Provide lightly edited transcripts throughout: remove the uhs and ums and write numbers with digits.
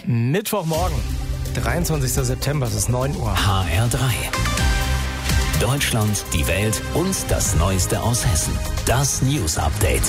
Mittwochmorgen, 23. September, es ist 9 Uhr. HR3. Deutschland, die Welt und das Neueste aus Hessen. Das News Update.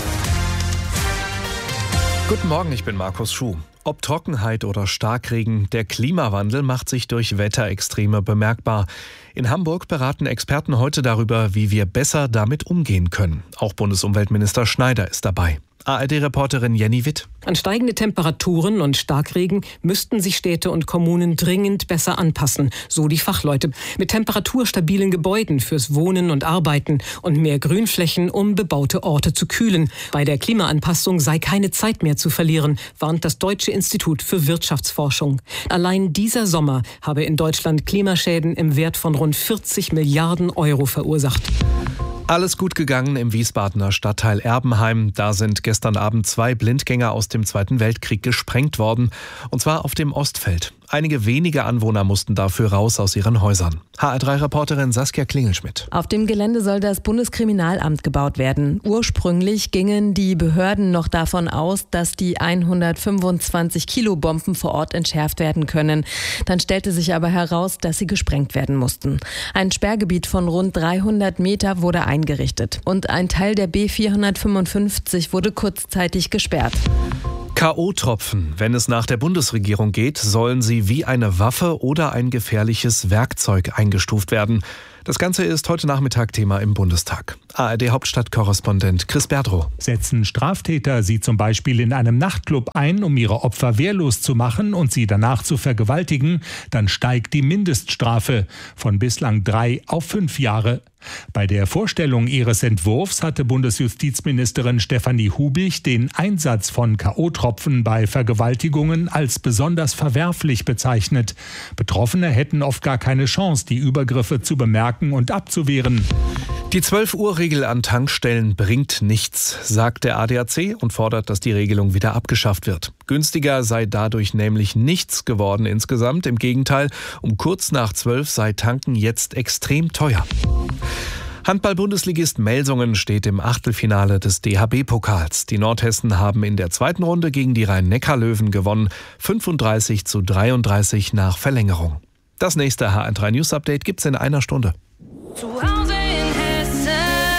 Guten Morgen, ich bin Markus Schuh. Ob Trockenheit oder Starkregen, der Klimawandel macht sich durch Wetterextreme bemerkbar. In Hamburg beraten Experten heute darüber, wie wir besser damit umgehen können. Auch Bundesumweltminister Schneider ist dabei. ARD-Reporterin Jenny Witt. An steigende Temperaturen und Starkregen müssten sich Städte und Kommunen dringend besser anpassen, so die Fachleute. Mit temperaturstabilen Gebäuden fürs Wohnen und Arbeiten und mehr Grünflächen, um bebaute Orte zu kühlen. Bei der Klimaanpassung sei keine Zeit mehr zu verlieren, warnt das Deutsche Institut für Wirtschaftsforschung. Allein dieser Sommer habe in Deutschland Klimaschäden im Wert von rund 40 Milliarden Euro verursacht. Alles gut gegangen im Wiesbadener Stadtteil Erbenheim. Da sind gestern Abend 2 Blindgänger aus dem Zweiten Weltkrieg gesprengt worden. Und zwar auf dem Ostfeld. Einige wenige Anwohner mussten dafür raus aus ihren Häusern. HR3-Reporterin Saskia Klingelschmidt. Auf dem Gelände soll das Bundeskriminalamt gebaut werden. Ursprünglich gingen die Behörden noch davon aus, dass die 125 Kilo Bomben vor Ort entschärft werden können. Dann stellte sich aber heraus, dass sie gesprengt werden mussten. Ein Sperrgebiet von rund 300 Meter wurde eingerichtet. Und ein Teil der B455 wurde kurzzeitig gesperrt. K.O.-Tropfen. Wenn es nach der Bundesregierung geht, sollen sie wie eine Waffe oder ein gefährliches Werkzeug eingestuft werden. Das Ganze ist heute Nachmittag Thema im Bundestag. ARD-Hauptstadtkorrespondent Chris Berdrow. Setzen Straftäter sie zum Beispiel in einem Nachtclub ein, um ihre Opfer wehrlos zu machen und sie danach zu vergewaltigen, dann steigt die Mindeststrafe von bislang 3 auf 5 Jahre. Bei der Vorstellung ihres Entwurfs hatte Bundesjustizministerin Stefanie Hubig den Einsatz von K.O.-Tropfen bei Vergewaltigungen als besonders verwerflich bezeichnet. Betroffene hätten oft gar keine Chance, die Übergriffe zu bemerken und abzuwehren. Die 12-Uhr-Regel an Tankstellen bringt nichts, sagt der ADAC und fordert, dass die Regelung wieder abgeschafft wird. Günstiger sei dadurch nämlich nichts geworden insgesamt. Im Gegenteil, um kurz nach 12 sei Tanken jetzt extrem teuer. Handball-Bundesligist Melsungen steht im Achtelfinale des DHB-Pokals. Die Nordhessen haben in der zweiten Runde gegen die Rhein-Neckar-Löwen gewonnen, 35:33 nach Verlängerung. Das nächste HR3 News Update gibt's in einer Stunde. Zu Hause in Hessen.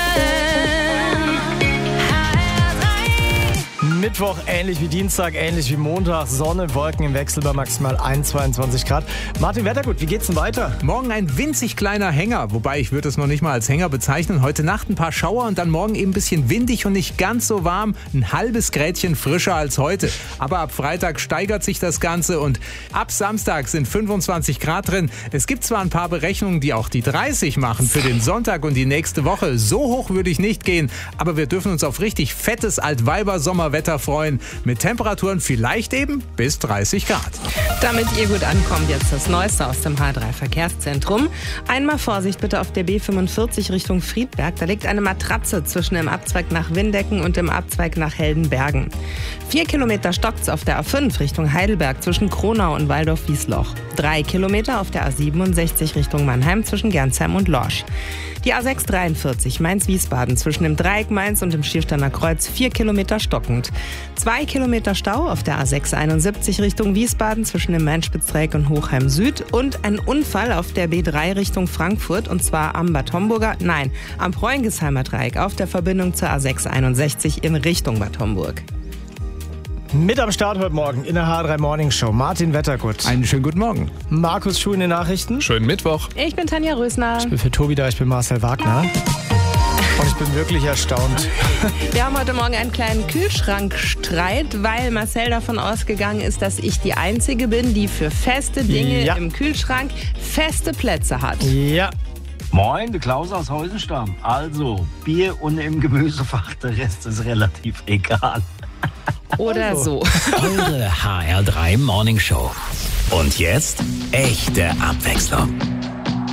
Mittwoch ähnlich wie Dienstag, ähnlich wie Montag. Sonne, Wolken im Wechsel bei maximal 21 Grad. Martin Wettergut, wie geht's denn weiter? Morgen ein winzig kleiner Hänger, wobei ich würde es noch nicht mal als Hänger bezeichnen. Heute Nacht ein paar Schauer und dann morgen eben ein bisschen windig und nicht ganz so warm. Ein halbes Grädchen frischer als heute. Aber ab Freitag steigert sich das Ganze und ab Samstag sind 25 Grad drin. Es gibt zwar ein paar Berechnungen, die auch die 30 machen für den Sonntag und die nächste Woche. So hoch würde ich nicht gehen, aber wir dürfen uns auf richtig fettes Altweiber-Sommerwetter freuen. Mit Temperaturen vielleicht eben bis 30 Grad. Damit ihr gut ankommt, jetzt das Neueste aus dem H3 Verkehrszentrum. Einmal Vorsicht bitte auf der B45 Richtung Friedberg. Da liegt eine Matratze zwischen dem Abzweig nach Windecken und dem Abzweig nach Heldenbergen. 4 Kilometer stockt's auf der A5 Richtung Heidelberg zwischen Kronau und Waldorf-Wiesloch. 3 Kilometer auf der A67 Richtung Mannheim zwischen Gernsheim und Lorsch. Die A643 Mainz-Wiesbaden zwischen dem Dreieck Mainz und dem Schiersteiner Kreuz 4 Kilometer stockend. 2 Kilometer Stau auf der A671 Richtung Wiesbaden zwischen dem Mainz-Spitzdreieck und Hochheim Süd und ein Unfall auf der B3 Richtung Frankfurt und zwar am am Preungesheimer Dreieck auf der Verbindung zur A661 in Richtung Bad Homburg. Mit am Start heute Morgen in der H3 Morning Show Martin Wettergut. Einen schönen guten Morgen. Markus Schuh in den Nachrichten. Schönen Mittwoch. Ich bin Tanja Rösner. Ich bin für Tobi da, ich bin Marcel Wagner. Und ich bin wirklich erstaunt. Wir haben heute Morgen einen kleinen Kühlschrankstreit, weil Marcel davon ausgegangen ist, dass ich die Einzige bin, die für feste Dinge im Kühlschrank feste Plätze hat. Ja. Moin, der Klaus aus Heusenstamm. Also, Bier und im Gemüsefach, der Rest ist relativ egal. Oder so. Eure HR3 Morning Show. Und jetzt echte Abwechslung.